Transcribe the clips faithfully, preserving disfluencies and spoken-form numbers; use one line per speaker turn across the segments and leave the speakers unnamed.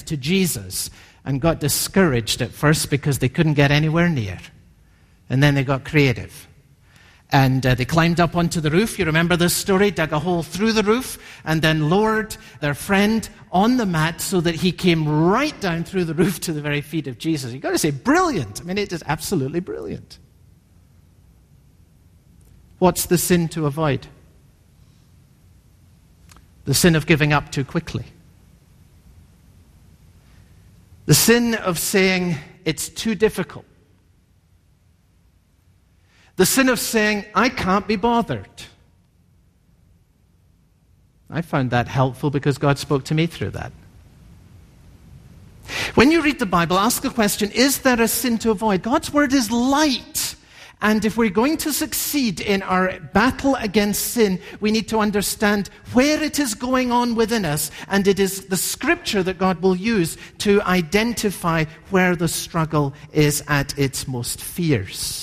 to Jesus and got discouraged at first because they couldn't get anywhere near. And then they got creative. And uh, they climbed up onto the roof. You remember this story? Dug a hole through the roof and then lowered their friend on the mat so that he came right down through the roof to the very feet of Jesus. You've got to say, brilliant. I mean, it is absolutely brilliant. What's the sin to avoid? The sin of giving up too quickly. The sin of saying it's too difficult. The sin of saying, I can't be bothered. I found that helpful because God spoke to me through that. When you read the Bible, ask the question, is there a sin to avoid? God's word is light. And if we're going to succeed in our battle against sin, we need to understand where it is going on within us. And it is the scripture that God will use to identify where the struggle is at its most fierce.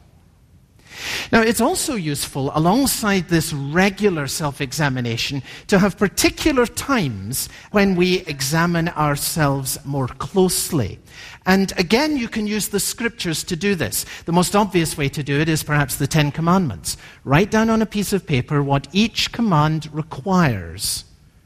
Now, it's also useful, alongside this regular self-examination, to have particular times when we examine ourselves more closely. And again, you can use the scriptures to do this. The most obvious way to do it is perhaps the Ten Commandments. Write down on a piece of paper what each command requires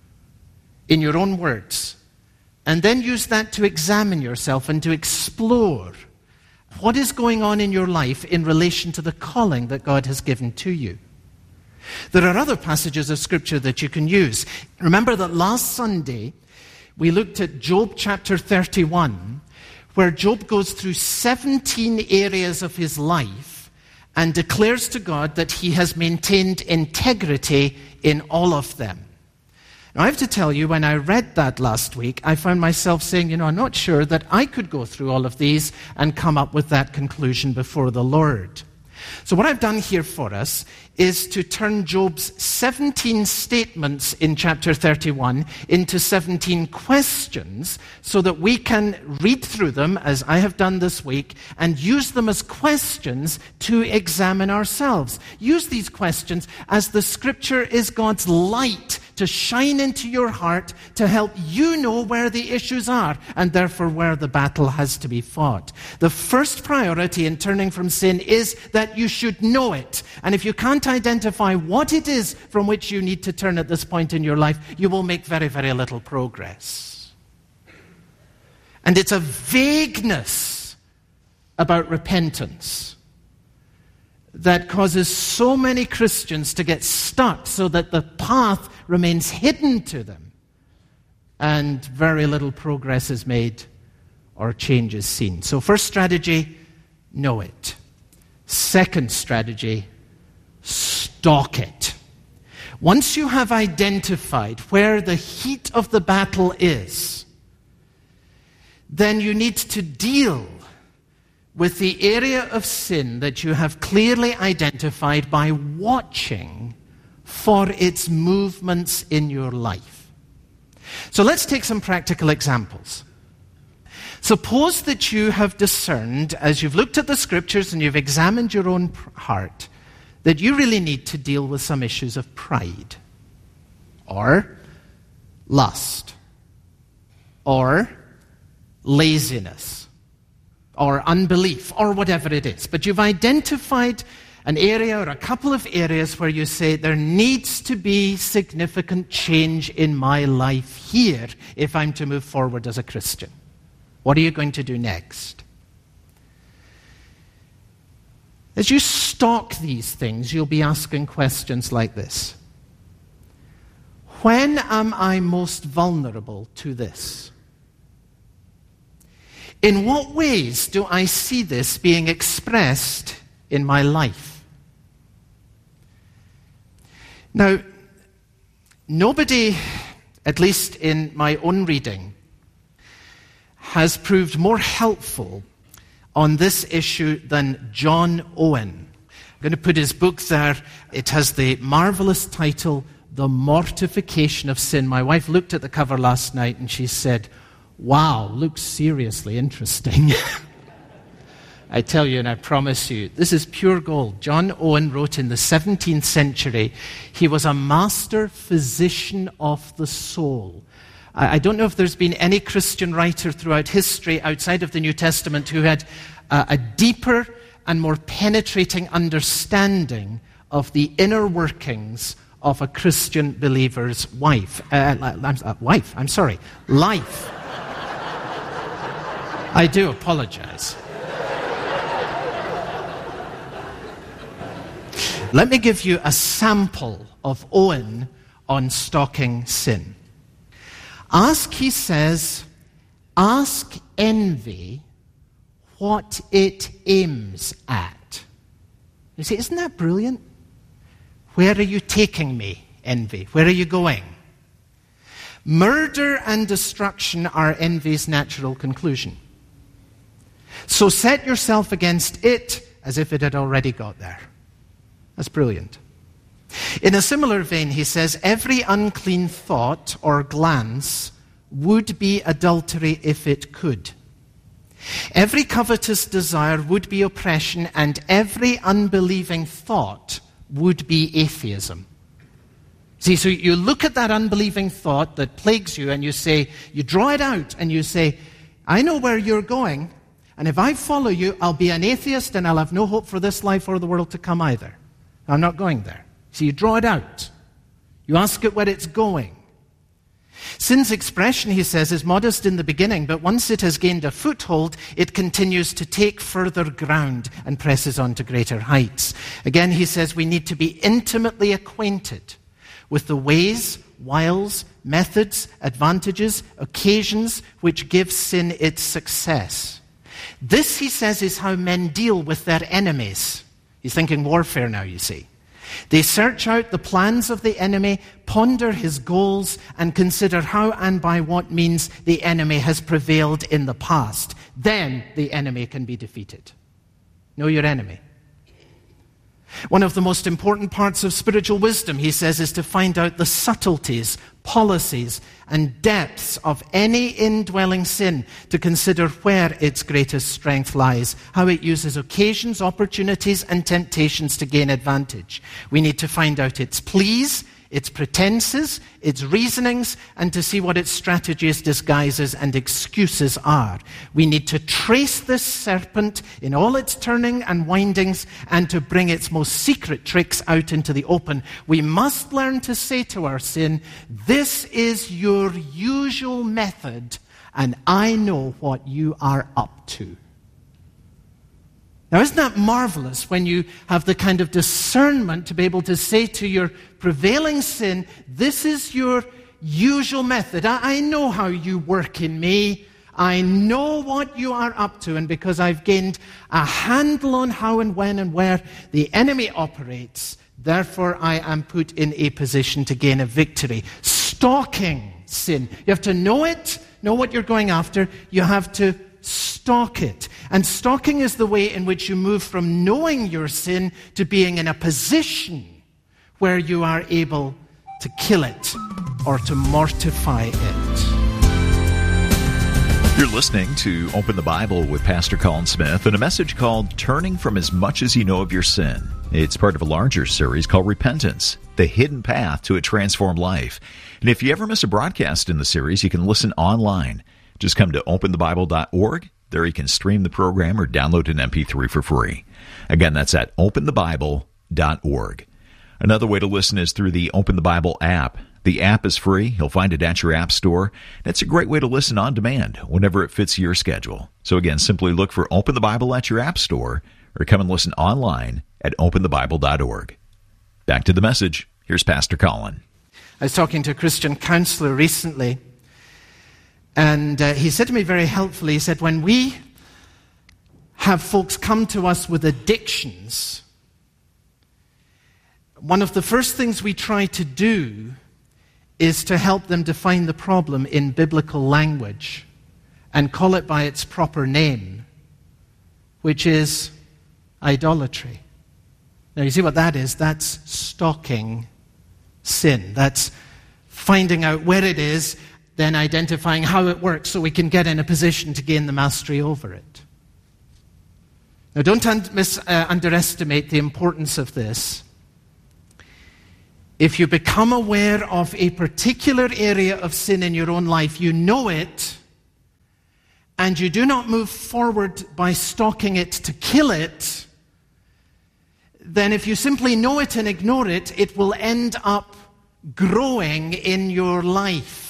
in your own words. And then use that to examine yourself and to explore what is going on in your life in relation to the calling that God has given to you. There are other passages of Scripture that you can use. Remember that last Sunday we looked at Job chapter thirty-one, where Job goes through seventeen areas of his life and declares to God that he has maintained integrity in all of them. Now, I have to tell you, when I read that last week, I found myself saying, you know, I'm not sure that I could go through all of these and come up with that conclusion before the Lord. So what I've done here for us is to turn Job's seventeen statements in chapter thirty-one into seventeen questions so that we can read through them, as I have done this week, and use them as questions to examine ourselves. Use these questions as the scripture is God's light to shine into your heart to help you know where the issues are and therefore where the battle has to be fought. The first priority in turning from sin is that you should know it. And if you can't identify what it is from which you need to turn at this point in your life, you will make very, very little progress. And it's a vagueness about repentance that causes so many Christians to get stuck so that the path remains hidden to them and very little progress is made or change is seen. So first strategy, know it. Second strategy, stalk it. Once you have identified where the heat of the battle is, then you need to deal with the area of sin that you have clearly identified by watching for its movements in your life. So let's take some practical examples. Suppose that you have discerned, as you've looked at the scriptures and you've examined your own heart, that you really need to deal with some issues of pride, or lust, or laziness, or unbelief, or whatever it is. But you've identified an area or a couple of areas where you say there needs to be significant change in my life here if I'm to move forward as a Christian. What are you going to do next? As you stalk these things, you'll be asking questions like this. When am I most vulnerable to this? In what ways do I see this being expressed in my life? Now, nobody, at least in my own reading, has proved more helpful on this issue than John Owen. I'm going to put his book there. It has the marvelous title, The Mortification of Sin. My wife looked at the cover last night and she said, wow, looks seriously interesting. I tell you and I promise you, this is pure gold. John Owen wrote in the seventeenth century. He was a master physician of the soul. I, I don't know if there's been any Christian writer throughout history outside of the New Testament who had uh, a deeper and more penetrating understanding of the inner workings of a Christian believer's wife. Uh, uh, wife, I'm sorry, life. I do apologize. Let me give you a sample of Owen on stalking sin. Ask, he says, ask envy what it aims at. You see, isn't that brilliant? Where are you taking me, envy? Where are you going? Murder and destruction are envy's natural conclusion. So set yourself against it as if it had already got there. That's brilliant. In a similar vein, he says, every unclean thought or glance would be adultery if it could. Every covetous desire would be oppression, and every unbelieving thought would be atheism. See, so you look at that unbelieving thought that plagues you, and you say, you draw it out, and you say, I know where you're going, and if I follow you, I'll be an atheist, and I'll have no hope for this life or the world to come either. I'm not going there. So you draw it out. You ask it where it's going. Sin's expression, he says, is modest in the beginning, but once it has gained a foothold, it continues to take further ground and presses on to greater heights. Again, he says we need to be intimately acquainted with the ways, wiles, methods, advantages, occasions which give sin its success. This, he says, is how men deal with their enemies. He's thinking warfare now, you see. They search out the plans of the enemy, ponder his goals, and consider how and by what means the enemy has prevailed in the past. Then the enemy can be defeated. Know your enemy. One of the most important parts of spiritual wisdom, he says, is to find out the subtleties, policies, and depths of any indwelling sin, to consider where its greatest strength lies, how it uses occasions, opportunities, and temptations to gain advantage. We need to find out its pleas, its pretenses, its reasonings, and to see what its strategies, disguises, and excuses are. We need to trace this serpent in all its turning and windings, and to bring its most secret tricks out into the open. We must learn to say to our sin, this is your usual method, and I know what you are up to. Now, isn't that marvelous when you have the kind of discernment to be able to say to your prevailing sin, this is your usual method. I, I know how you work in me. I know what you are up to. And because I've gained a handle on how and when and where the enemy operates, therefore I am put in a position to gain a victory. Stalking sin. You have to know it, know what you're going after. You have to stalk it. And stalking is the way in which you move from knowing your sin to being in a position where you are able to kill it or to mortify it.
You're listening to Open the Bible with Pastor Colin Smith and a message called Turning from As Much As You Know of Your Sin. It's part of a larger series called Repentance, the hidden path to a transformed life. And if you ever miss a broadcast in the series, you can listen online. Just come to open the bible dot org. There you can stream the program or download an M P three for free. Again, that's at open the bible dot org. Another way to listen is through the Open the Bible app. The app is free. You'll find it at your app store. It's a great way to listen on demand whenever it fits your schedule. So again, simply look for Open the Bible at your app store or come and listen online at open the bible dot org. Back to the message. Here's Pastor Colin.
I was talking to a Christian counselor recently, and uh, he said to me very helpfully, he said, when we have folks come to us with addictions, one of the first things we try to do is to help them define the problem in biblical language and call it by its proper name, which is idolatry. Now, you see what that is? That's stalking sin. That's finding out where it is, then identifying how it works so we can get in a position to gain the mastery over it. Now, don't un- mis- uh, underestimate the importance of this. If you become aware of a particular area of sin in your own life, you know it, and you do not move forward by stalking it to kill it, then if you simply know it and ignore it, it will end up growing in your life.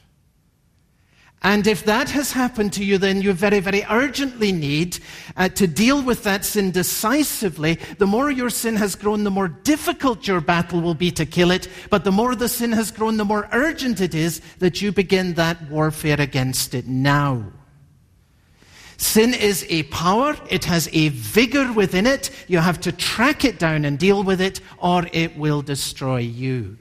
And if that has happened to you, then you very, very urgently need uh, to deal with that sin decisively. The more your sin has grown, the more difficult your battle will be to kill it. But the more the sin has grown, the more urgent it is that you begin that warfare against it now. Sin is a power. It has a vigor within it. You have to track it down and deal with it, or it will destroy you.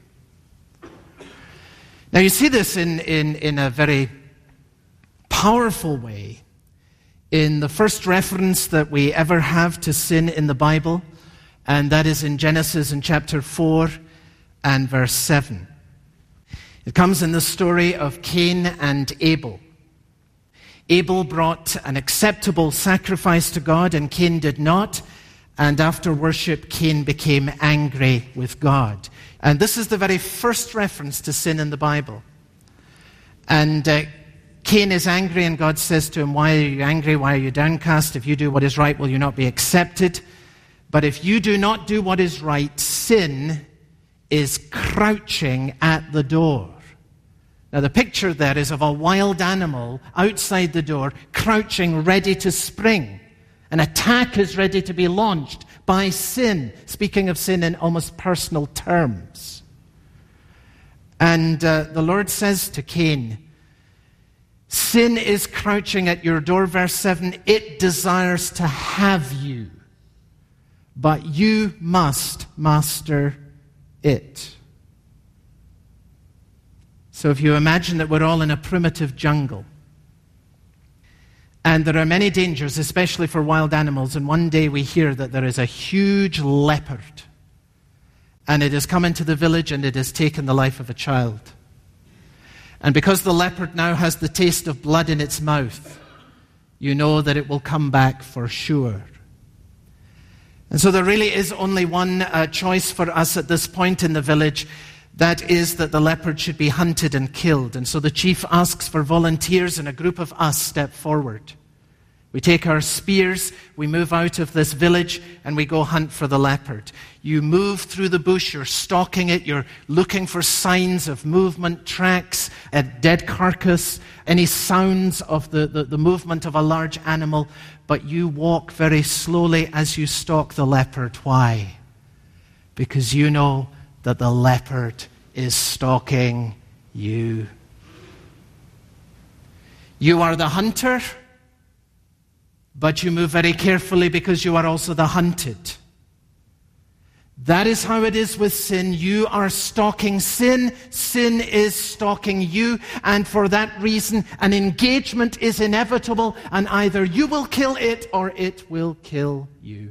Now you see this in, in, in a very powerful way in the first reference that we ever have to sin in the Bible, and that is in Genesis in chapter four and verse seven. It comes in the story of Cain and Abel. Abel brought an acceptable sacrifice to God, and Cain did not. And after worship, Cain became angry with God. And this is the very first reference to sin in the Bible. And uh, Cain is angry, and God says to him, "Why are you angry? Why are you downcast? If you do what is right, will you not be accepted? But if you do not do what is right, sin is crouching at the door." Now the picture there is of a wild animal outside the door, crouching, ready to spring. An attack is ready to be launched by sin, speaking of sin in almost personal terms. And uh, the Lord says to Cain, "Sin is crouching at your door," verse seven, "it desires to have you, but you must master it." So if you imagine that we're all in a primitive jungle, and there are many dangers, especially for wild animals, and one day we hear that there is a huge leopard, and it has come into the village and it has taken the life of a child. And because the leopard now has the taste of blood in its mouth, you know that it will come back for sure. And so there really is only one uh, choice for us at this point in the village. That is that the leopard should be hunted and killed. And so the chief asks for volunteers, and a group of us step forward. We take our spears, we move out of this village, and we go hunt for the leopard. You move through the bush, you're stalking it, you're looking for signs of movement, tracks, a dead carcass, any sounds of the, the, the movement of a large animal, but you walk very slowly as you stalk the leopard. Why? Because you know that the leopard is stalking you. You are the hunter, but you move very carefully because you are also the hunted. That is how it is with sin. You are stalking sin. Sin is stalking you. And for that reason, an engagement is inevitable, and either you will kill it or it will kill you.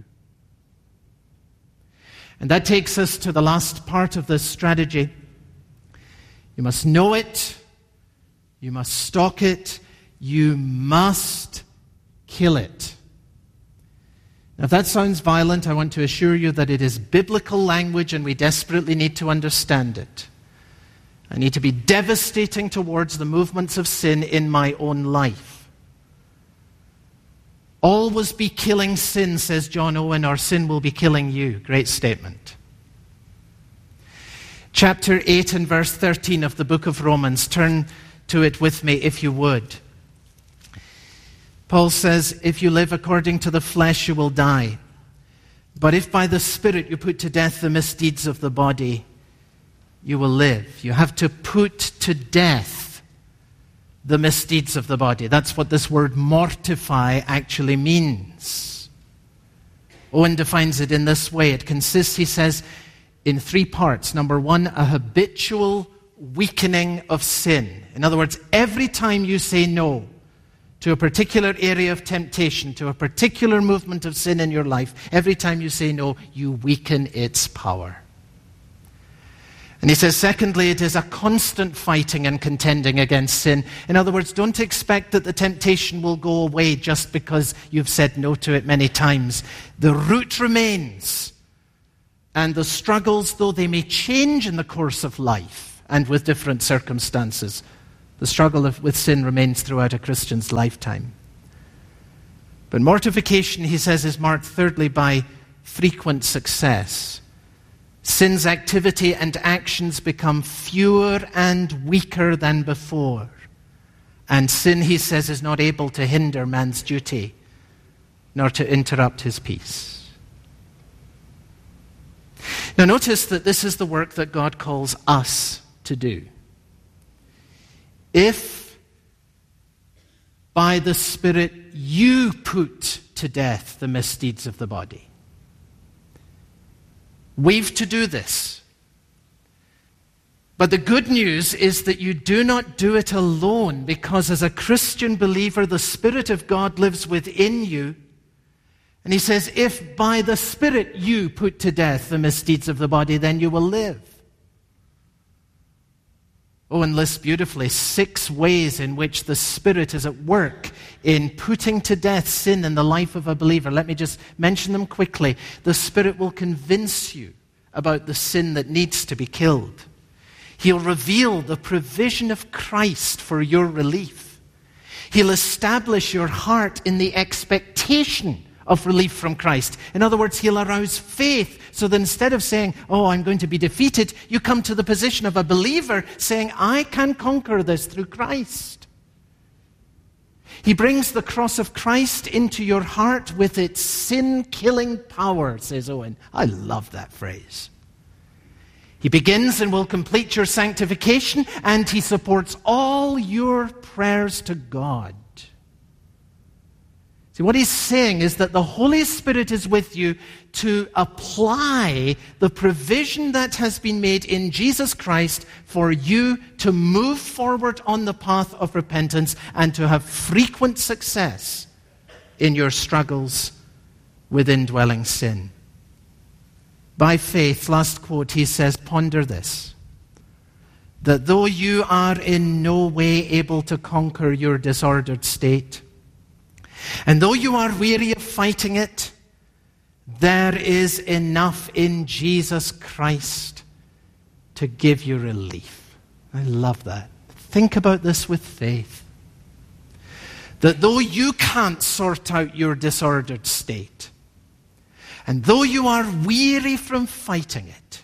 And that takes us to the last part of this strategy. You must know it. You must stalk it. You must kill it. Now, if that sounds violent, I want to assure you that it is biblical language and we desperately need to understand it. I need to be devastating towards the movements of sin in my own life. Always be killing sin, says John Owen, or sin will be killing you. Great statement. Chapter eight and verse thirteen of the book of Romans. Turn to it with me if you would. Paul says, "If you live according to the flesh, you will die. But if by the Spirit you put to death the misdeeds of the body, you will live." You have to put to death the misdeeds of the body. That's what this word mortify actually means. Owen defines it in this way. It consists, he says, in three parts. Number one, a habitual weakening of sin. In other words, every time you say no to a particular area of temptation, to a particular movement of sin in your life, every time you say no, you weaken its power. And he says, secondly, it is a constant fighting and contending against sin. In other words, don't expect that the temptation will go away just because you've said no to it many times. The root remains, And the struggles, though they may change in the course of life and with different circumstances, the struggle of, with sin remains throughout a Christian's lifetime. But mortification, he says, is marked thirdly by frequent success. Sin's activity and actions become fewer and weaker than before. And sin, he says, is not able to hinder man's duty, nor to interrupt his peace. Now notice that this is the work that God calls us to do. If by the Spirit you put to death the misdeeds of the body, we've to do this. But the good news is that you do not do it alone, because as a Christian believer, the Spirit of God lives within you. And he says, if by the Spirit you put to death the misdeeds of the body, then you will live. Owen lists beautifully six ways in which the Spirit is at work in putting to death sin in the life of a believer. Let me just mention them quickly. The Spirit will convince you about the sin that needs to be killed. He'll reveal the provision of Christ for your relief. He'll establish your heart in the expectation of relief from Christ. In other words, he'll arouse faith, so that instead of saying, oh, I'm going to be defeated, you come to the position of a believer saying, I can conquer this through Christ. He brings the cross of Christ into your heart with its sin-killing power, says Owen. I love that phrase. He begins and will complete your sanctification, and he supports all your prayers to God. See, what he's saying is that the Holy Spirit is with you to apply the provision that has been made in Jesus Christ for you to move forward on the path of repentance and to have frequent success in your struggles with indwelling sin. By faith, last quote, he says, ponder this, that though you are in no way able to conquer your disordered state, and though you are weary of fighting it, there is enough in Jesus Christ to give you relief. I love that. Think about this with faith. That though you can't sort out your disordered state, and though you are weary from fighting it,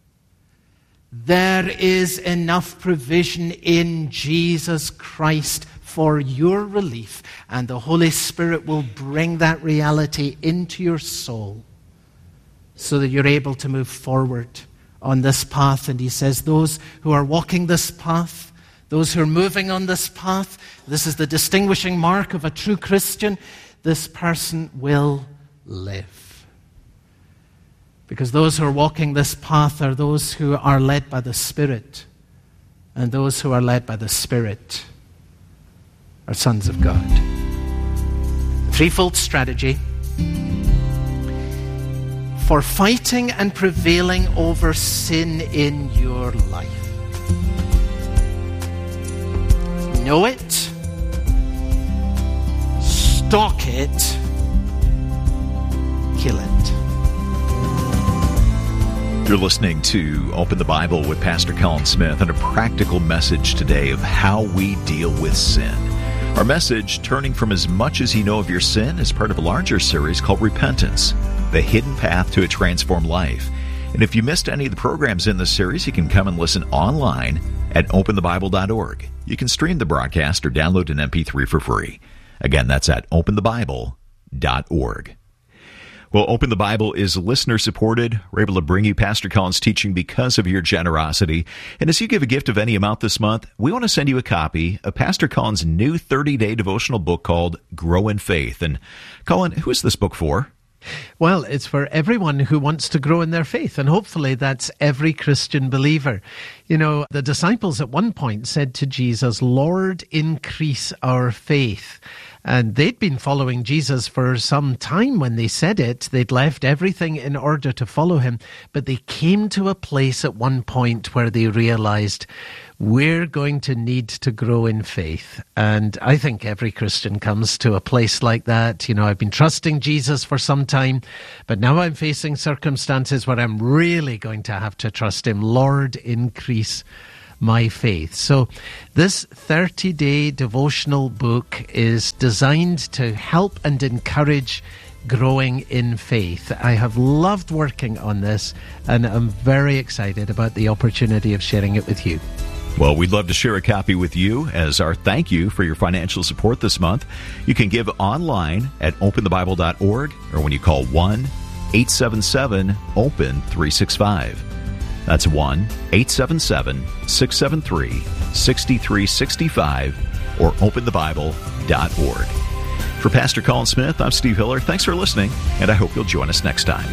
there is enough provision in Jesus Christ for your relief, and the Holy Spirit will bring that reality into your soul so that you're able to move forward on this path. And he says, those who are walking this path, those who are moving on this path, this is the distinguishing mark of a true Christian, this person will live. Because those who are walking this path are those who are led by the Spirit, and those who are led by the Spirit are sons of God. Threefold strategy for fighting and prevailing over sin in your life. Know it, stalk it, kill it.
You're listening to Open the Bible with Pastor Colin Smith, and a practical message today of how we deal with sin. Our message, Turning from As Much As You Know of Your Sin, is part of a larger series called Repentance, the hidden path to a transformed life. And if you missed any of the programs in this series, you can come and listen online at open the bible dot org. You can stream the broadcast or download an M P three for free. Again, that's at open the bible dot org. Well, Open the Bible is listener-supported. We're able to bring you Pastor Colin's teaching because of your generosity. And as you give a gift of any amount this month, we want to send you a copy of Pastor Colin's new thirty-day devotional book called Grow in Faith. And Colin, who is this book for?
Well, it's for everyone who wants to grow in their faith, and hopefully that's every Christian believer. You know, the disciples at one point said to Jesus, Lord, increase our faith. And they'd been following Jesus for some time when they said it. They'd left everything in order to follow him. But they came to a place at one point where they realized, we're going to need to grow in faith. And I think every Christian comes to a place like that. You know, I've been trusting Jesus for some time, but now I'm facing circumstances where I'm really going to have to trust him. Lord, increase my faith. So this thirty-day devotional book is designed to help and encourage growing in faith. I have loved working on this, and I'm very excited about the opportunity of sharing it with you.
Well, we'd love to share a copy with you as our thank you for your financial support this month. You can give online at open the bible dot org or when you call one eight seven seven open three six five. That's one eight seven seven six seven three six three six five or open the bible dot org. For Pastor Colin Smith, I'm Steve Hiller. Thanks for listening, and I hope you'll join us next time.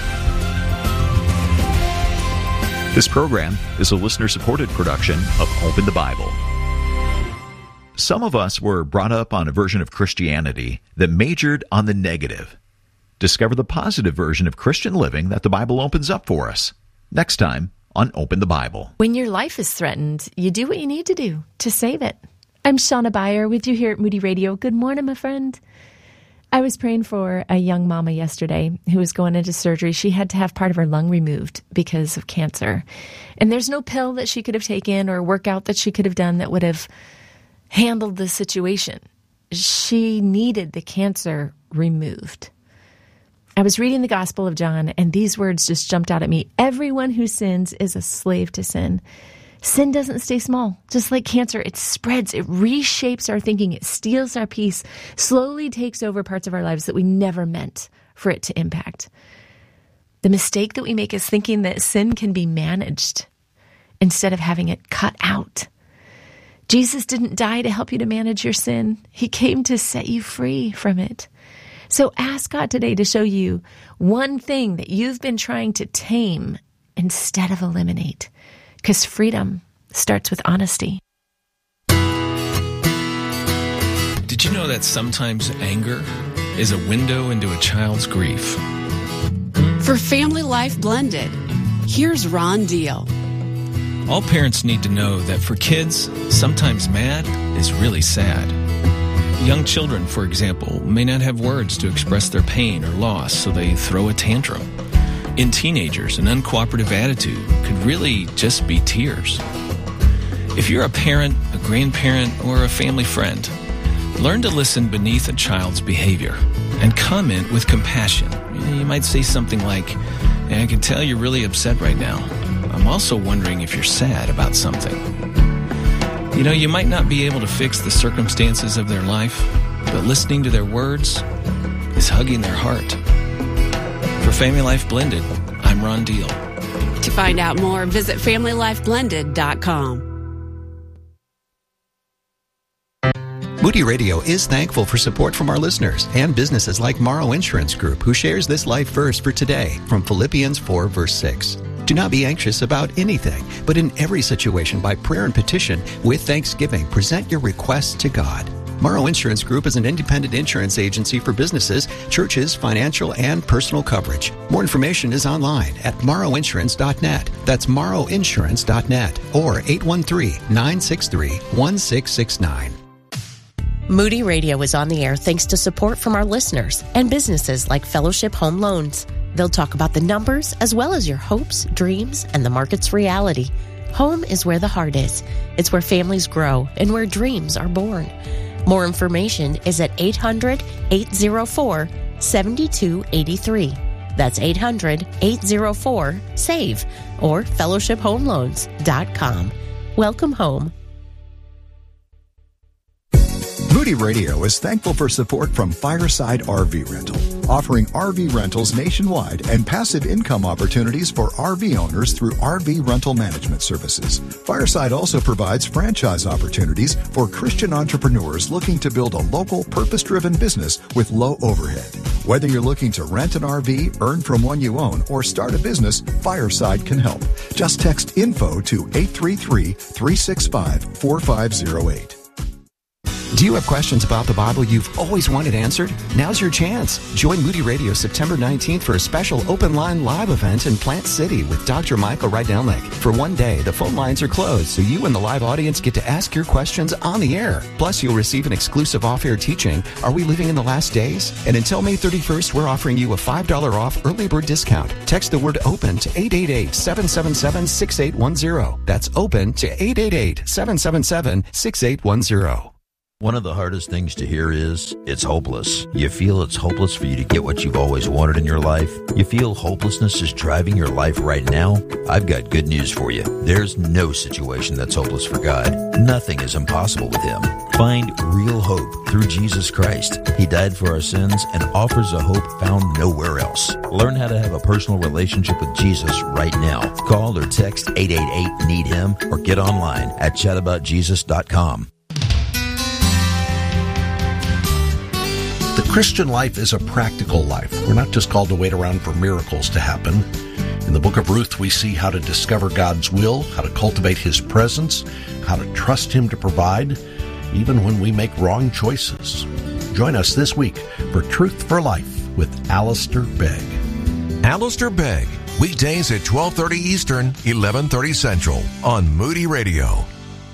This program is a listener-supported production of Open the Bible. Some of us were brought up on a version of Christianity that majored on the negative. Discover the positive version of Christian living that the Bible opens up for us. Next time on Open the Bible.
When your life is threatened, you do what you need to do to save it. I'm Shauna Beyer with you here at Moody Radio. Good morning, my friend. I was praying for a young mama yesterday who was going into surgery. She had to have part of her lung removed because of cancer. And there's no pill that she could have taken or workout that she could have done that would have handled the situation. She needed the cancer removed. I was reading the Gospel of John, and these words just jumped out at me. Everyone who sins is a slave to sin. Sin doesn't stay small. Just like cancer, it spreads, it reshapes our thinking, it steals our peace, slowly takes over parts of our lives that we never meant for it to impact. The mistake that we make is thinking that sin can be managed instead of having it cut out. Jesus didn't die to help you to manage your sin. He came to set you free from it. So ask God today to show you one thing that you've been trying to tame instead of eliminate. Because freedom starts with honesty.
Did you know that sometimes anger is a window into a child's grief?
For Family Life Blended, here's Ron Deal.
All parents need to know that for kids, sometimes mad is really sad. Young children, for example, may not have words to express their pain or loss, so they throw a tantrum. In teenagers, an uncooperative attitude could really just be tears. If you're a parent, a grandparent, or a family friend, learn to listen beneath a child's behavior and comment with compassion. You might say something like, "I can tell you're really upset right now. I'm also wondering if you're sad about something." You know, you might not be able to fix the circumstances of their life, but listening to their words is hugging their heart. For Family Life Blended, I'm Ron Deal.
To find out more, visit family life blended dot com.
Moody Radio is thankful for support from our listeners and businesses like Morrow Insurance Group, who shares this life verse for today from Philippians four, verse six. Do not be anxious about anything, but in every situation by prayer and petition, with thanksgiving, present your requests to God. Morrow Insurance Group is an independent insurance agency for businesses, churches, financial, and personal coverage. More information is online at morrow insurance dot net. That's morrow insurance dot net or eight one three, nine six three, one six six nine.
Moody Radio is on the air thanks to support from our listeners and businesses like Fellowship Home Loans. They'll talk about the numbers as well as your hopes, dreams, and the market's reality. Home is where the heart is. It's where families grow and where dreams are born. More information is at eight hundred, eight oh four, seven two eight three. That's eight hundred, eight oh four, S A V E or fellowship home loans dot com. Welcome home.
Moody Radio is thankful for support from Fireside R V Rental, offering R V rentals nationwide and passive income opportunities for R V owners through R V rental management services. Fireside also provides franchise opportunities for Christian entrepreneurs looking to build a local, purpose-driven business with low overhead. Whether you're looking to rent an R V, earn from one you own, or start a business, Fireside can help. Just text info to eight three three, three six five, four five zero eight.
Do you have questions about the Bible you've always wanted answered? Now's your chance. Join Moody Radio September nineteenth for a special open line live event in Plant City with Doctor Michael Rydelnik. For one day, the phone lines are closed, so you and the live audience get to ask your questions on the air. Plus, you'll receive an exclusive off-air teaching, Are We Living in the Last Days? And until May thirty-first, we're offering you a five dollars off early bird discount. Text the word OPEN to eight eight eight, seven seven seven, six eight one zero. That's OPEN to eight eight eight, seven seven seven, six eight one zero.
One of the hardest things to hear is, it's hopeless. You feel it's hopeless for you to get what you've always wanted in your life? You feel hopelessness is driving your life right now? I've got good news for you. There's no situation that's hopeless for God. Nothing is impossible with Him. Find real hope through Jesus Christ. He died for our sins and offers a hope found nowhere else. Learn how to have a personal relationship with Jesus right now. Call or text eight eight eight, need him or get online at chat about jesus dot com.
The Christian life is a practical life. We're not just called to wait around for miracles to happen. In the book of Ruth, we see how to discover God's will, how to cultivate His presence, how to trust Him to provide, even when we make wrong choices. Join us this week for Truth for Life with Alistair Begg.
Alistair Begg, weekdays at twelve thirty Eastern, eleven thirty Central on Moody Radio.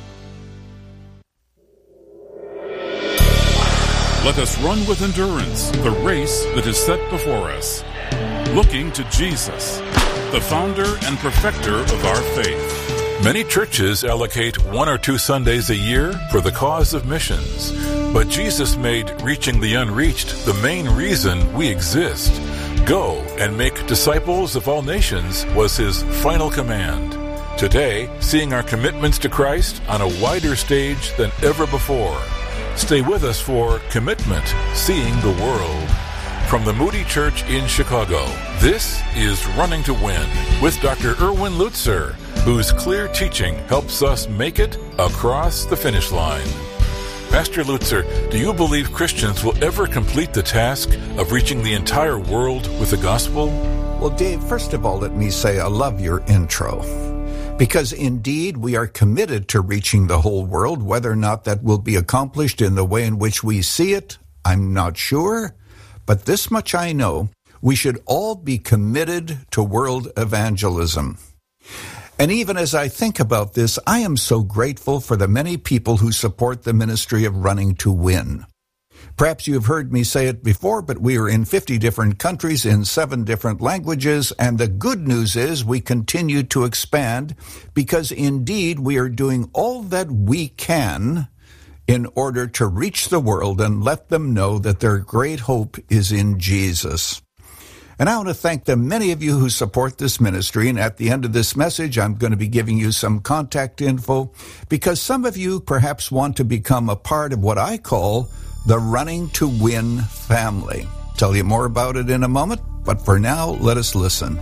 Let us run with endurance the race that is set before us, looking to Jesus, the founder and perfecter of our faith. Many churches allocate one or two Sundays a year for the cause of missions, but Jesus made reaching the unreached the main reason we exist. Go and make disciples of all nations was His final command. Today, seeing our commitments to Christ on a wider stage than ever before. Stay with us for Commitment, Seeing the World. From the Moody Church in Chicago, this is Running to Win with Doctor Erwin Lutzer, whose clear teaching helps us make it across the finish line. Pastor Lutzer, do you believe Christians will ever complete the task of reaching the entire world with the gospel?
Well, Dave, first of all, let me say I love your intro. Because indeed, we are committed to reaching the whole world. Whether or not that will be accomplished in the way in which we see it, I'm not sure. But this much I know, we should all be committed to world evangelism. And even as I think about this, I am so grateful for the many people who support the ministry of Running to Win. Perhaps you have heard me say it before, but we are in fifty different countries in seven different languages, and the good news is we continue to expand because indeed we are doing all that we can in order to reach the world and let them know that their great hope is in Jesus. And I want to thank the many of you who support this ministry, and at the end of this message, I'm going to be giving you some contact info because some of you perhaps want to become a part of what I call the Running to Win family. Tell you more about it in a moment, but for now, let us listen.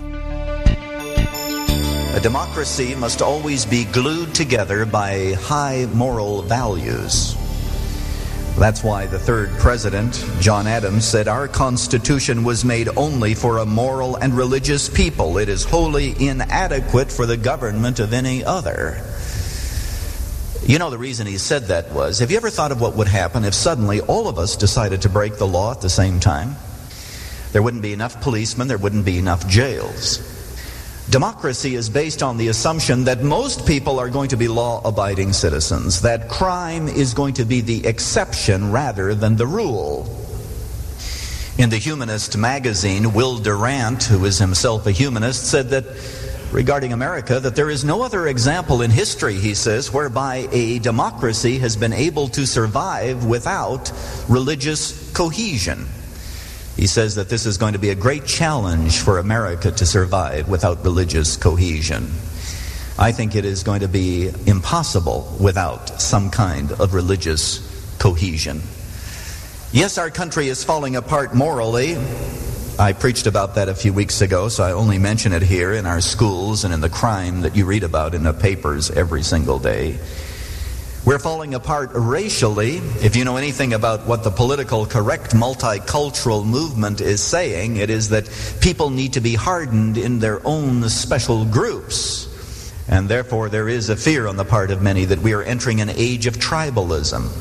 A democracy must always be glued together by high moral values. That's why the third president, John Adams, said our Constitution was made only for a moral and religious people. It is wholly inadequate for the government of any other. You know, the reason he said that was, have you ever thought of what would happen if suddenly all of us decided to break the law at the same time? There wouldn't be enough policemen, there wouldn't be enough jails. Democracy is based on the assumption that most people are going to be law-abiding citizens, that crime is going to be the exception rather than the rule. In the Humanist magazine, Will Durant, who is himself a humanist, said that regarding America, that there is no other example in history, he says, whereby a democracy has been able to survive without religious cohesion. He says that this is going to be a great challenge for America to survive without religious cohesion. I think it is going to be impossible without some kind of religious cohesion. Yes, our country is falling apart morally. I preached about that a few weeks ago, so I only mention it here in our schools and in the crime that you read about in the papers every single day. We're falling apart racially. If you know anything about what the political correct multicultural movement is saying, it is that people need to be hardened in their own special groups. And therefore there is a fear on the part of many that we are entering an age of tribalism.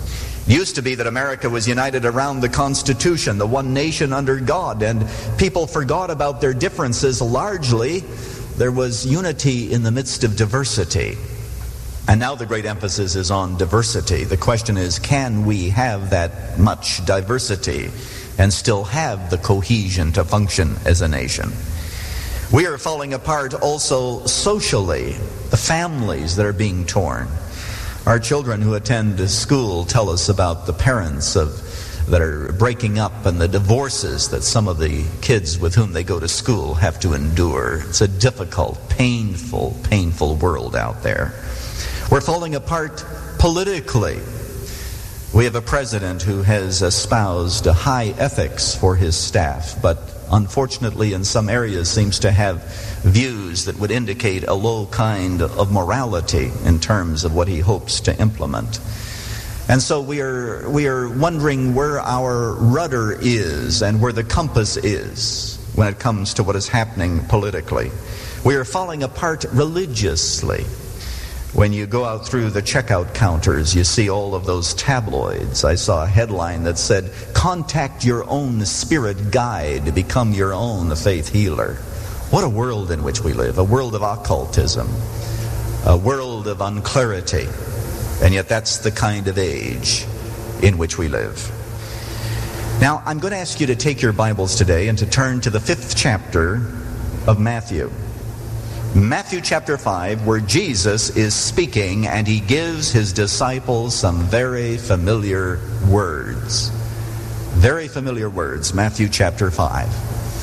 Used to be that America was united around the Constitution, the one nation under God, and people forgot about their differences largely. There was unity in the midst of diversity. And now the great emphasis is on diversity. The question is, can we have that much diversity and still have the cohesion to function as a nation? We are falling apart also socially. The families that are being torn. Our children who attend school tell us about the parents of that are breaking up and the divorces that some of the kids with whom they go to school have to endure. It's a difficult, painful, painful world out there. We're falling apart politically. We have a president who has espoused a high ethics for his staff, but unfortunately in some areas seems to have views that would indicate a low kind of morality in terms of what he hopes to implement. And so we are we are wondering where our rudder is and where the compass is when it comes to what is happening politically. We are falling apart religiously. When you go out through the checkout counters, you see all of those tabloids. I saw a headline that said, "Contact your own spirit guide, become your own faith healer." What a world in which we live, a world of occultism, a world of unclarity, and yet that's the kind of age in which we live. Now, I'm going to ask you to take your Bibles today and to turn to the fifth chapter of Matthew. Matthew chapter five, where Jesus is speaking and he gives his disciples some very familiar words. Very familiar words, Matthew chapter five.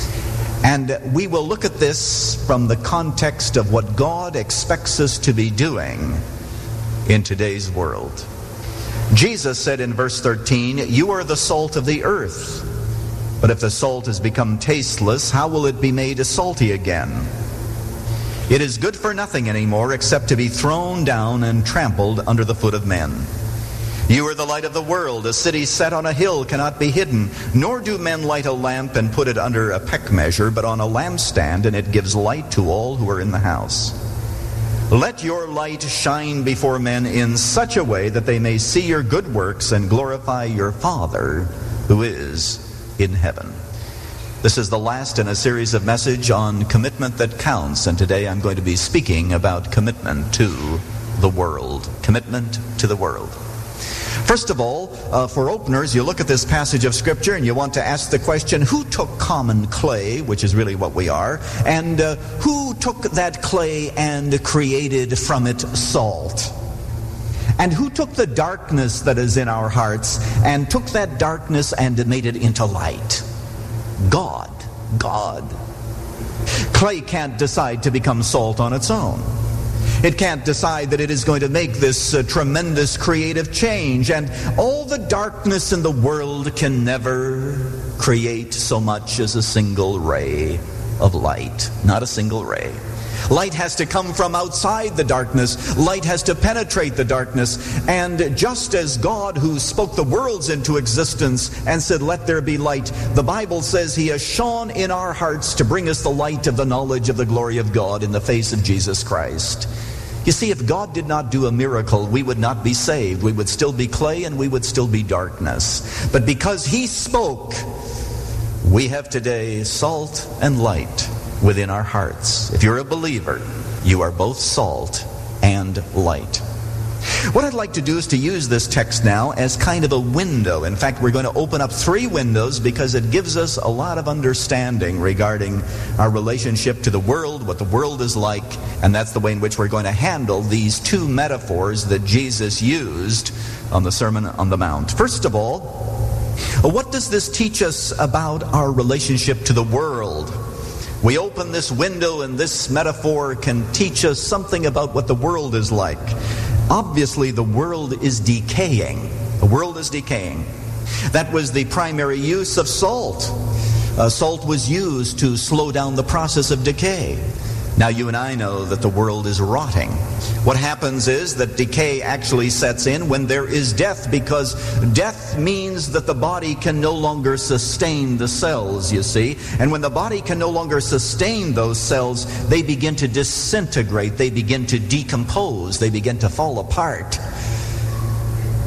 And we will look at this from the context of what God expects us to be doing in today's world. Jesus said in verse thirteen, "You are the salt of the earth. But if the salt has become tasteless, how will it be made salty again? It is good for nothing anymore except to be thrown down and trampled under the foot of men. You are the light of the world. A city set on a hill cannot be hidden. Nor do men light a lamp and put it under a peck measure, but on a lampstand, and it gives light to all who are in the house. Let your light shine before men in such a way that they may see your good works and glorify your Father who is in heaven." This is the last in a series of message on commitment that counts, and today I'm going to be speaking about commitment to the world. Commitment to the world. First of all, uh, for openers, you look at this passage of Scripture and you want to ask the question, who took common clay, which is really what we are, and uh, who took that clay and created from it salt? And who took the darkness that is in our hearts and took that darkness and made it into light? God. God. Clay can't decide to become salt on its own. It can't decide that it is going to make this uh, tremendous creative change. And all the darkness in the world can never create so much as a single ray of light. Not a single ray. Light has to come from outside the darkness. Light has to penetrate the darkness. And just as God, who spoke the worlds into existence and said, "Let there be light," the Bible says he has shone in our hearts to bring us the light of the knowledge of the glory of God in the face of Jesus Christ. You see, if God did not do a miracle, we would not be saved. We would still be clay and we would still be darkness. But because he spoke, we have today salt and light within our hearts. If you're a believer, you are both salt and light. What I'd like to do is to use this text now as kind of a window. In fact, we're going to open up three windows because it gives us a lot of understanding regarding our relationship to the world, what the world is like, and that's the way in which we're going to handle these two metaphors that Jesus used on the Sermon on the Mount. First of all, what does this teach us about our relationship to the world? We open this window and this metaphor can teach us something about what the world is like. Obviously, the world is decaying. The world is decaying. That was the primary use of salt. Uh, salt was used to slow down the process of decay. Now, you and I know that the world is rotting. What happens is that decay actually sets in when there is death, because death means that the body can no longer sustain the cells, you see. And when the body can no longer sustain those cells, they begin to disintegrate, they begin to decompose, they begin to fall apart. And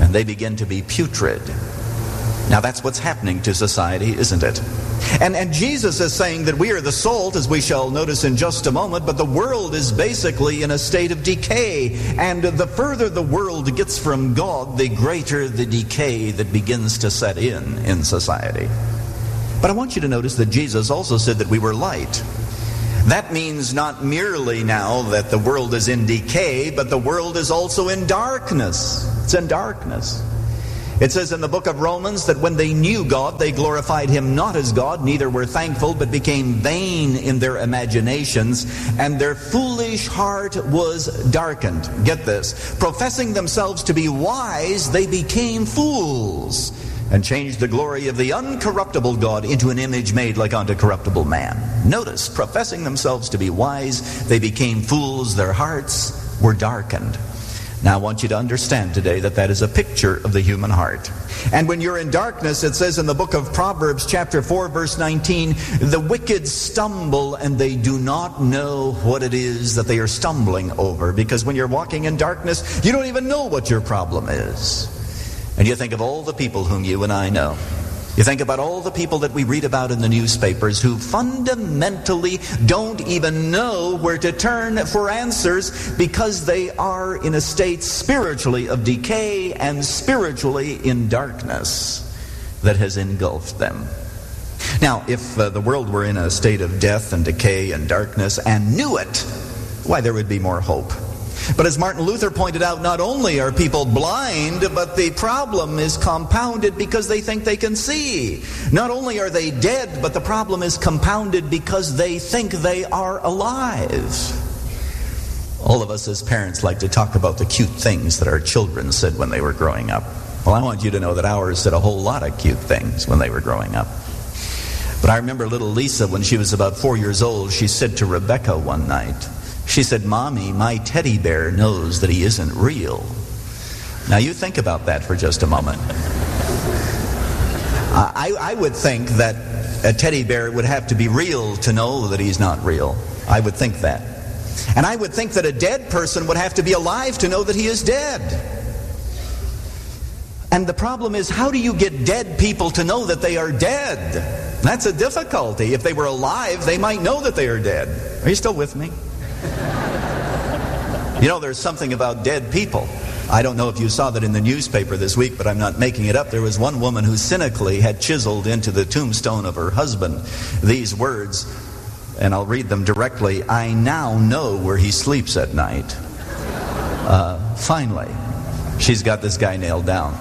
and they begin to be putrid. Now that's what's happening to society, isn't it? And, and Jesus is saying that we are the salt, as we shall notice in just a moment, but the world is basically in a state of decay. And the further the world gets from God, the greater the decay that begins to set in in society. But I want you to notice that Jesus also said that we were light. That means not merely now that the world is in decay, but the world is also in darkness. It's in darkness. It says in the book of Romans that when they knew God, they glorified Him not as God, neither were thankful, but became vain in their imaginations, and their foolish heart was darkened. Get this. Professing themselves to be wise, they became fools, and changed the glory of the uncorruptible God into an image made like unto corruptible man. Notice, professing themselves to be wise, they became fools, their hearts were darkened. Now I want you to understand today that that is a picture of the human heart. And when you're in darkness, it says in the book of Proverbs chapter four verse nineteen, the wicked stumble and they do not know what it is that they are stumbling over. Because when you're walking in darkness, you don't even know what your problem is. And you think of all the people whom you and I know. You think about all the people that we read about in the newspapers who fundamentally don't even know where to turn for answers because they are in a state spiritually of decay and spiritually in darkness that has engulfed them. Now, if uh, the world were in a state of death and decay and darkness and knew it, why, there would be more hope. But as Martin Luther pointed out, not only are people blind, but the problem is compounded because they think they can see. Not only are they dead, but the problem is compounded because they think they are alive. All of us as parents like to talk about the cute things that our children said when they were growing up. Well, I want you to know that ours said a whole lot of cute things when they were growing up. But I remember little Lisa, when she was about four years old, she said to Rebecca one night, she said, "Mommy, my teddy bear knows that he isn't real." Now you think about that for just a moment. I, I would think that a teddy bear would have to be real to know that he's not real. I would think that. And I would think that a dead person would have to be alive to know that he is dead. And the problem is, how do you get dead people to know that they are dead? That's a difficulty. If they were alive, they might know that they are dead. Are you still with me? You know, there's something about dead people. I don't know if you saw that in the newspaper this week, but I'm not making it up. There was one woman who cynically had chiseled into the tombstone of her husband these words, and I'll read them directly. "I now know where he sleeps at night." Uh, finally, she's got this guy nailed down.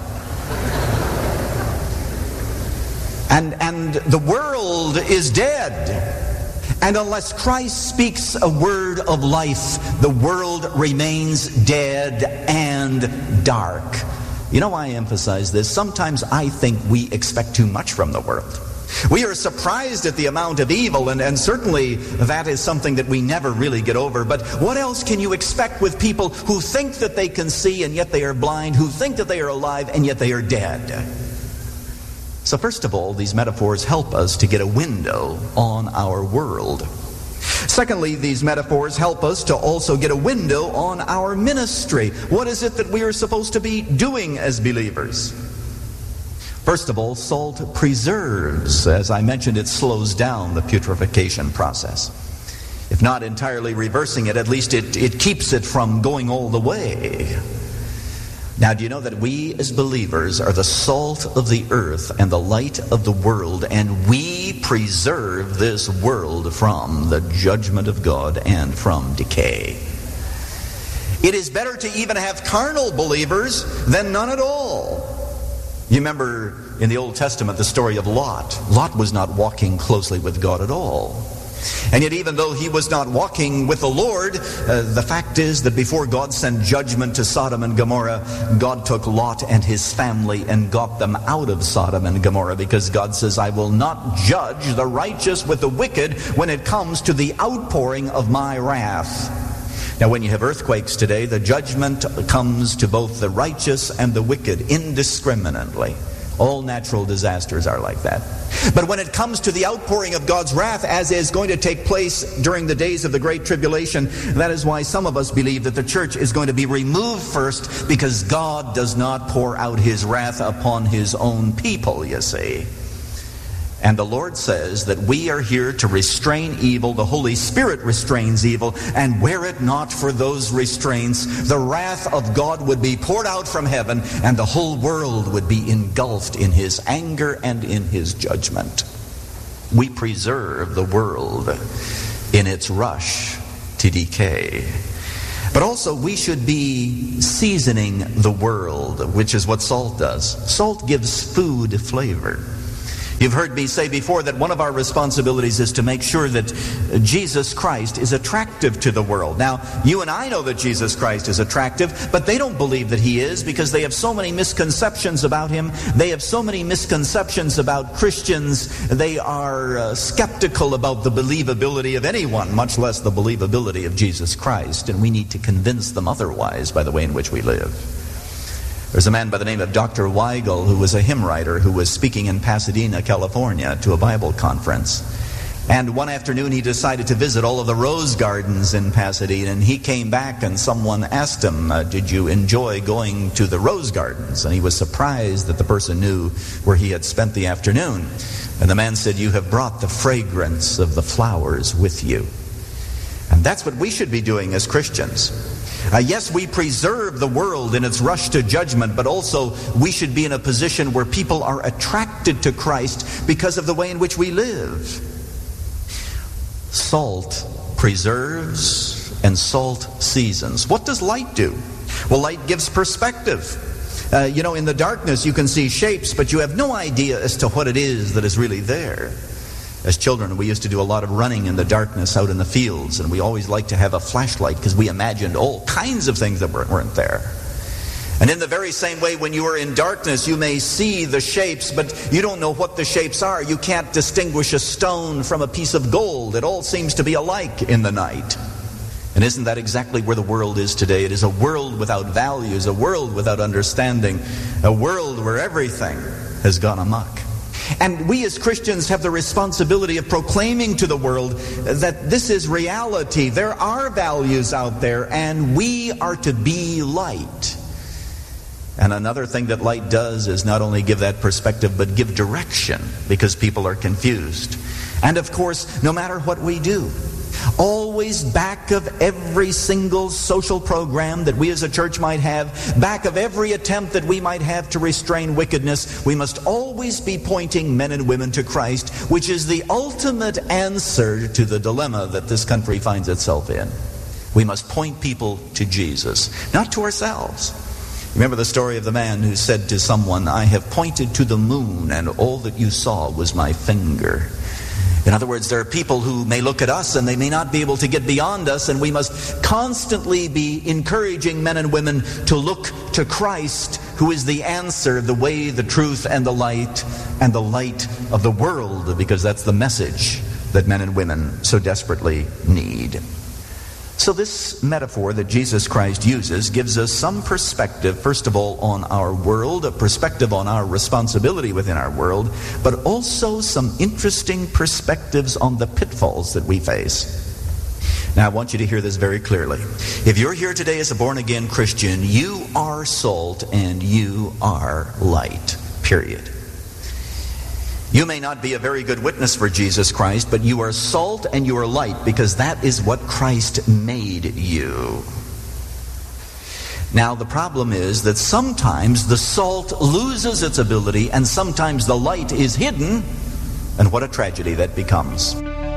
And, and the world is dead. And unless Christ speaks a word of life, the world remains dead and dark. You know why I emphasize this? Sometimes I think we expect too much from the world. We are surprised at the amount of evil, and, and certainly that is something that we never really get over. But what else can you expect with people who think that they can see and yet they are blind, who think that they are alive and yet they are dead? So first of all, these metaphors help us to get a window on our world. Secondly, these metaphors help us to also get a window on our ministry. What is it that we are supposed to be doing as believers? First of all, salt preserves. As I mentioned, it slows down the putrefaction process. If not entirely reversing it, at least it, it keeps it from going all the way. Now, do you know that we as believers are the salt of the earth and the light of the world, and we preserve this world from the judgment of God and from decay? It is better to even have carnal believers than none at all. You remember in the Old Testament the story of Lot. Lot was not walking closely with God at all. And yet even though he was not walking with the Lord, uh, the fact is that before God sent judgment to Sodom and Gomorrah, God took Lot and his family and got them out of Sodom and Gomorrah, because God says, "I will not judge the righteous with the wicked when it comes to the outpouring of my wrath." Now when you have earthquakes today, the judgment comes to both the righteous and the wicked indiscriminately. All natural disasters are like that. But when it comes to the outpouring of God's wrath, as is going to take place during the days of the Great Tribulation, that is why some of us believe that the church is going to be removed first, because God does not pour out his wrath upon his own people, you see. And the Lord says that we are here to restrain evil. The Holy Spirit restrains evil. And were it not for those restraints, the wrath of God would be poured out from heaven, and the whole world would be engulfed in his anger and in his judgment. We preserve the world in its rush to decay. But also we should be seasoning the world, which is what salt does. Salt gives food flavor. You've heard me say before that one of our responsibilities is to make sure that Jesus Christ is attractive to the world. Now, you and I know that Jesus Christ is attractive, but they don't believe that he is, because they have so many misconceptions about him. They have so many misconceptions about Christians. They are uh, skeptical about the believability of anyone, much less the believability of Jesus Christ. And we need to convince them otherwise by the way in which we live. There's a man by the name of Doctor Weigel, who was a hymn writer, who was speaking in Pasadena, California, to a Bible conference. And one afternoon he decided to visit all of the rose gardens in Pasadena, and he came back and someone asked him, uh, did you enjoy going to the rose gardens? And he was surprised that the person knew where he had spent the afternoon. And the man said, you have brought the fragrance of the flowers with you. And that's what we should be doing as Christians. Uh, yes, we preserve the world in its rush to judgment, but also we should be in a position where people are attracted to Christ because of the way in which we live. Salt preserves and salt seasons. What does light do? Well, light gives perspective. Uh, you know, in the darkness you can see shapes, but you have no idea as to what it is that is really there. As children, we used to do a lot of running in the darkness out in the fields, and we always liked to have a flashlight because we imagined all kinds of things that weren't there. And in the very same way, when you are in darkness, you may see the shapes, but you don't know what the shapes are. You can't distinguish a stone from a piece of gold. It all seems to be alike in the night. And isn't that exactly where the world is today? It is a world without values, a world without understanding, a world where everything has gone amok. And we as Christians have the responsibility of proclaiming to the world that this is reality. There are values out there, and we are to be light. And another thing that light does is not only give that perspective, but give direction, because people are confused. And of course, no matter what we do, always back of every single social program that we as a church might have, back of every attempt that we might have to restrain wickedness, we must always be pointing men and women to Christ, which is the ultimate answer to the dilemma that this country finds itself in. We must point people to Jesus, not to ourselves. Remember the story of the man who said to someone, I have pointed to the moon, and all that you saw was my finger. In other words, there are people who may look at us and they may not be able to get beyond us, and we must constantly be encouraging men and women to look to Christ, who is the answer, the way, the truth, and the light, and the light of the world, because that's the message that men and women so desperately need. So this metaphor that Jesus Christ uses gives us some perspective, first of all, on our world, a perspective on our responsibility within our world, but also some interesting perspectives on the pitfalls that we face. Now, I want you to hear this very clearly. If you're here today as a born-again Christian, you are salt and you are light, period. You may not be a very good witness for Jesus Christ, but you are salt and you are light, because that is what Christ made you. Now, the problem is that sometimes the salt loses its ability and sometimes the light is hidden, and what a tragedy that becomes.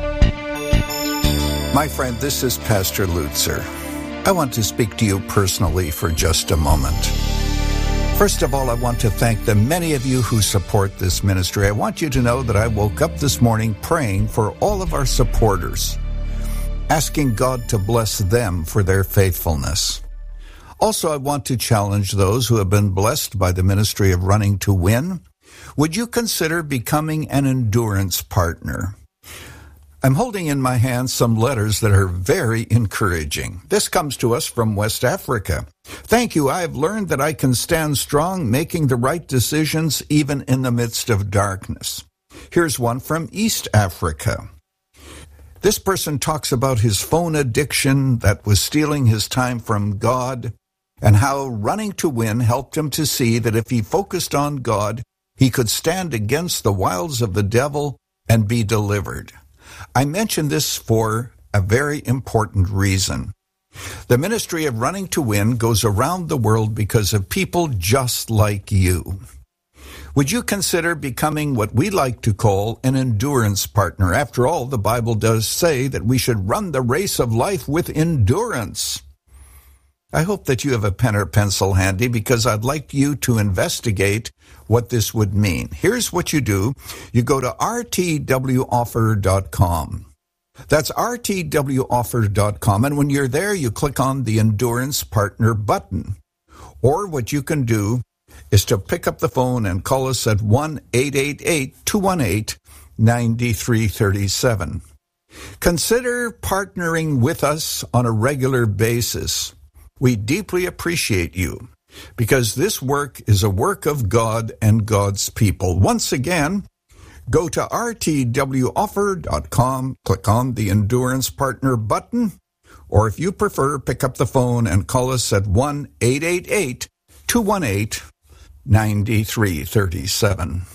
My friend, this is Pastor Lutzer. I want to speak to you personally for just a moment. First of all, I want to thank the many of you who support this ministry. I want you to know that I woke up this morning praying for all of our supporters, asking God to bless them for their faithfulness. Also, I want to challenge those who have been blessed by the ministry of Running to Win. Would you consider becoming an endurance partner? I'm holding in my hand some letters that are very encouraging. This comes to us from West Africa. Thank you. I have learned that I can stand strong, making the right decisions even in the midst of darkness. Here's one from East Africa. This person talks about his phone addiction that was stealing his time from God, and how Running to Win helped him to see that if he focused on God, he could stand against the wiles of the devil and be delivered. I mention this for a very important reason. The ministry of Running to Win goes around the world because of people just like you. Would you consider becoming what we like to call an endurance partner? After all, the Bible does say that we should run the race of life with endurance. I hope that you have a pen or pencil handy, because I'd like you to investigate what this would mean. Here's what you do. You go to r t w offer dot com. That's r t w offer dot com, and when you're there, you click on the Endurance Partner button. Or what you can do is to pick up the phone and call us at one eight eight eight, two one eight, nine three three seven. Consider partnering with us on a regular basis. We deeply appreciate you, because this work is a work of God and God's people. Once again, go to r t w offer dot com, click on the Endurance Partner button, or if you prefer, pick up the phone and call us at one eight eight eight, two one eight, nine three three seven.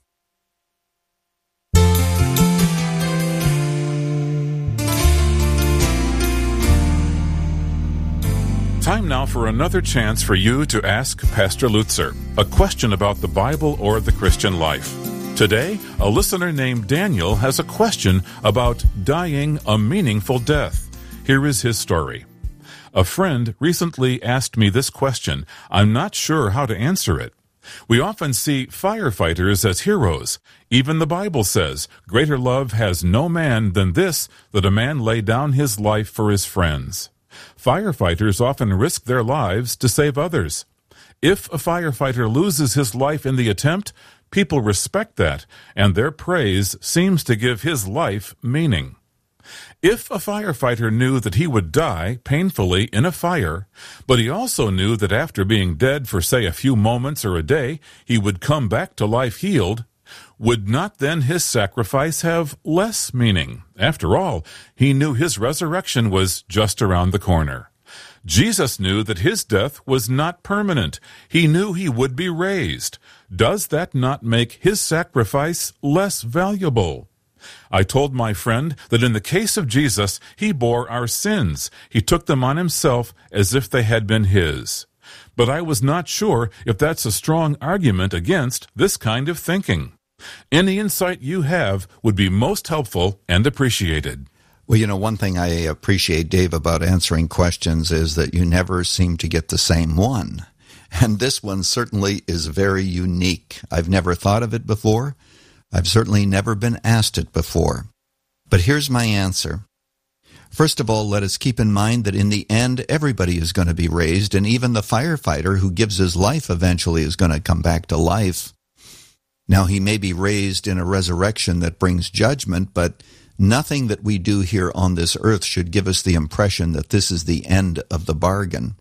Time now for another chance for you to ask Pastor Lutzer a question about the Bible or the Christian life. Today, a listener named Daniel has a question about dying a meaningful death. Here is his story. A friend recently asked me this question. I'm not sure how to answer it. We often see firefighters as heroes. Even the Bible says, "Greater love has no man than this, that a man lay down his life for his friends." Firefighters often risk their lives to save others. If a firefighter loses his life in the attempt, people respect that, and their praise seems to give his life meaning. If a firefighter knew that he would die painfully in a fire, but he also knew that after being dead for, say, a few moments or a day, he would come back to life healed, would not then his sacrifice have less meaning? After all, he knew his resurrection was just around the corner. Jesus knew that his death was not permanent. He knew he would be raised. Does that not make his sacrifice less valuable? I told my friend that in the case of Jesus, he bore our sins. He took them on himself as if they had been his. But I was not sure if that's a strong argument against this kind of thinking. Any insight you have would be most helpful and appreciated.
Well, you know, one thing I appreciate, Dave, about answering questions is that you never seem to get the same one. And this one certainly is very unique. I've never thought of it before. I've certainly never been asked it before. But here's my answer. First of all, let us keep in mind that in the end, everybody is going to be raised, and even the firefighter who gives his life eventually is going to come back to life. Now, he may be raised in a resurrection that brings judgment, but nothing that we do here on this earth should give us the impression that this is the end of the bargain.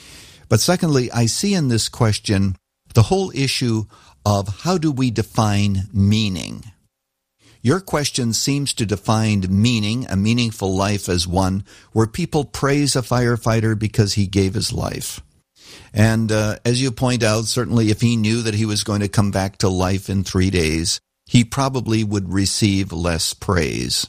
But secondly, I see in this question the whole issue of how do we define meaning. Your question seems to define meaning, a meaningful life, as one where people praise a firefighter because he gave his life. And uh, as you point out, certainly if he knew that he was going to come back to life in three days, he probably would receive less praise.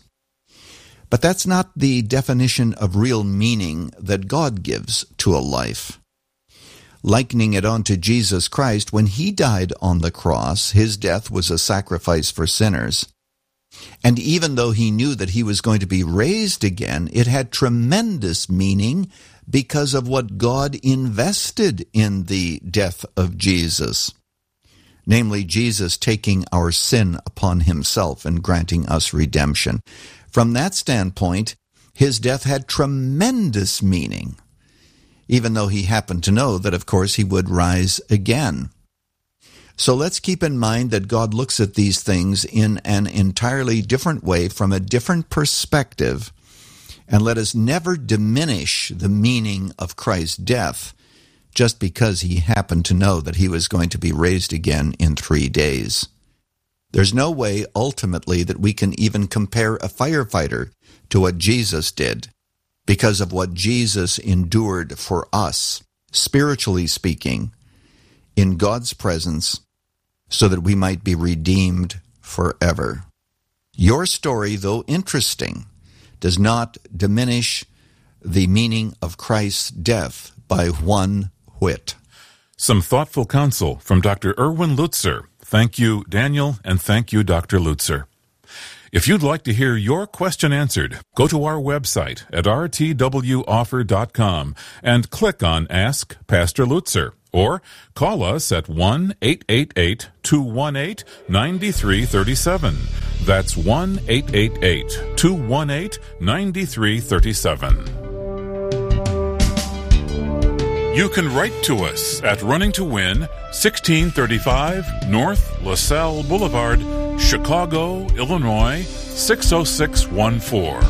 But that's not the definition of real meaning that God gives to a life. Likening it onto Jesus Christ, when he died on the cross, his death was a sacrifice for sinners. And even though he knew that he was going to be raised again, it had tremendous meaning because of what God invested in the death of Jesus. Namely, Jesus taking our sin upon himself and granting us redemption. From that standpoint, his death had tremendous meaning, even though he happened to know that, of course, he would rise again. So let's keep in mind that God looks at these things in an entirely different way, from a different perspective, and let us never diminish the meaning of Christ's death just because he happened to know that he was going to be raised again in three days. There's no way ultimately that we can even compare a firefighter to what Jesus did, because of what Jesus endured for us, spiritually speaking, in God's presence, so that we might be redeemed forever. Your story, though interesting, does not diminish the meaning of Christ's death by one whit.
Some thoughtful counsel from Doctor Erwin Lutzer. Thank you, Daniel, and thank you, Doctor Lutzer. If you'd like to hear your question answered, go to our website at r t w offer dot com and click on Ask Pastor Lutzer, or call us at one eight eight eight, two one eight, nine three three seven. That's one eight eight eight, two one eight, nine three three seven. You can write to us at Running to Win, sixteen thirty-five North LaSalle Boulevard, Chicago, Illinois, six oh six one four.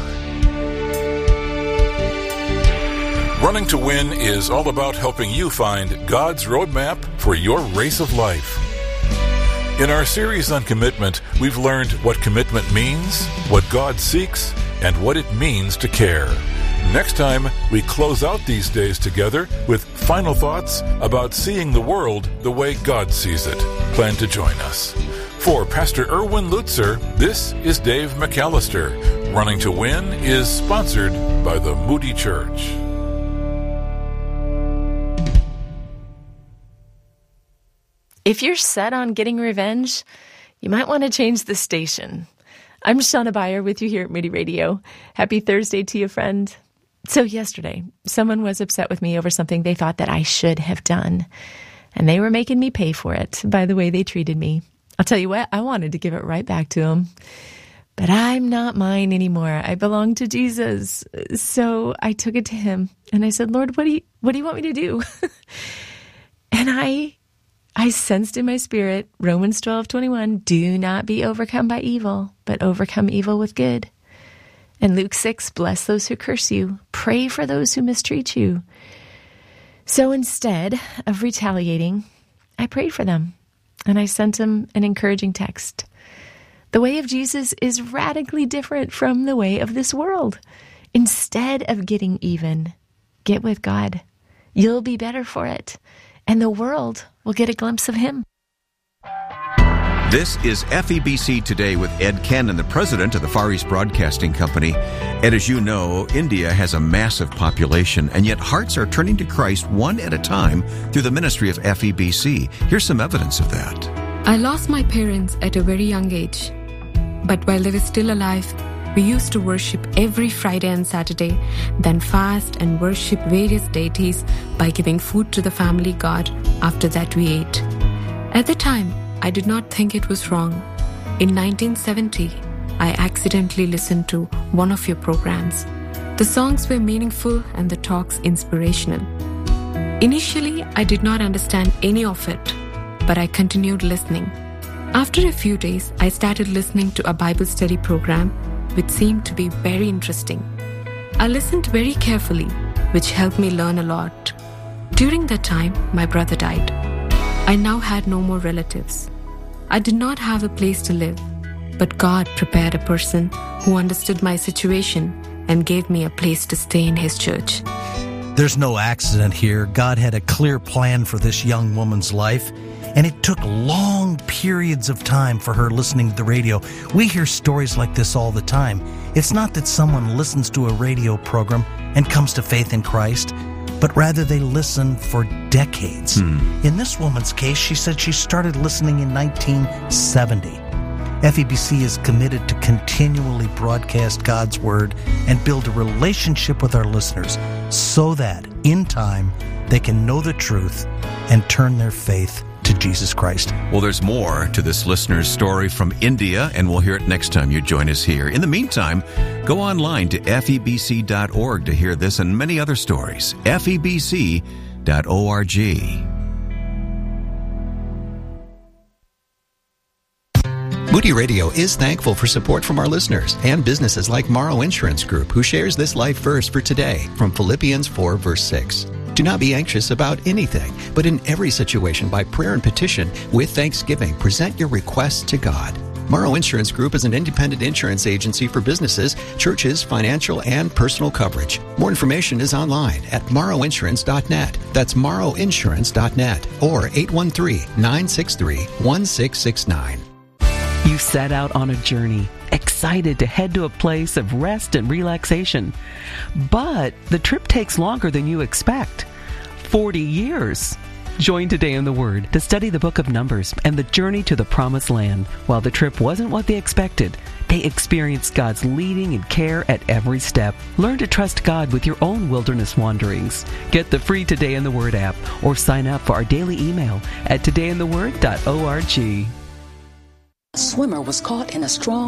Running to Win is all about helping you find God's roadmap for your race of life. In our series on commitment, we've learned what commitment means, what God seeks, and what it means to care. Next time, we close out these days together with final thoughts about seeing the world the way God sees it. Plan to join us. For Pastor Erwin Lutzer, this is Dave McAllister. Running to Win is sponsored by the Moody Church.
If you're set on getting revenge, you might want to change the station. I'm Shauna Beyer with you here at Moody Radio. Happy Thursday to you, friend. So yesterday, someone was upset with me over something they thought that I should have done, and they were making me pay for it by the way they treated me. I'll tell you what, I wanted to give it right back to them, but I'm not mine anymore. I belong to Jesus. So I took it to him, and I said, Lord, what do you, what do you want me to do? And I, I sensed in my spirit, Romans twelve twenty-one, do not be overcome by evil, but overcome evil with good. And Luke six, bless those who curse you. Pray for those who mistreat you. So instead of retaliating, I prayed for them, and I sent them an encouraging text. The way of Jesus is radically different from the way of this world. Instead of getting even, get with God. You'll be better for it, and the world will get a glimpse of him.
This is F E B C Today with Ed Cannon, the president of the Far East Broadcasting Company. And as you know, India has a massive population, and yet hearts are turning to Christ one at a time through the ministry of F E B C. Here's some evidence of that.
I lost my parents at a very young age. But while they were still alive, we used to worship every Friday and Saturday, then fast and worship various deities by giving food to the family God. After that we ate. At the time, I did not think it was wrong. In nineteen seventy, I accidentally listened to one of your programs. The songs were meaningful and the talks inspirational. Initially, I did not understand any of it, but I continued listening. After a few days, I started listening to a Bible study program, which seemed to be very interesting. I listened very carefully, which helped me learn a lot. During that time, my brother died. I now had no more relatives. I did not have a place to live, but God prepared a person who understood my situation and gave me a place to stay in his church.
There's no accident here. God had a clear plan for this young woman's life, and it took long periods of time for her listening to the radio. We hear stories like this all the time. It's not that someone listens to a radio program and comes to faith in Christ, but rather they listen for decades. Hmm. In this woman's case, she said she started listening in nineteen seventy. F E B C is committed to continually broadcast God's Word and build a relationship with our listeners so that, in time, they can know the truth and turn their faith to Jesus Christ.
Well, there's more to this listener's story from India, and we'll hear it next time you join us here. In the meantime, go online to F E B C dot org to hear this and many other stories. F E B C dot org.
Moody Radio is thankful for support from our listeners and businesses like Morrow Insurance Group, who shares this life verse for today from Philippians four, verse six. Do not be anxious about anything, but in every situation by prayer and petition with thanksgiving, present your requests to God. Morrow Insurance Group is an independent insurance agency for businesses, churches, financial, and personal coverage. More information is online at morrow insurance dot net. That's morrow insurance dot net or eight one three, nine six three, one six six nine.
You set out on a journey, excited to head to a place of rest and relaxation. But the trip takes longer than you expect. forty years. Join Today in the Word to study the book of Numbers and the journey to the Promised Land. While the trip wasn't what they expected, they experienced God's leading and care at every step. Learn to trust God with your own wilderness wanderings. Get the free Today in the Word app or sign up for our daily email at today in the word dot org.
A swimmer was caught in a strong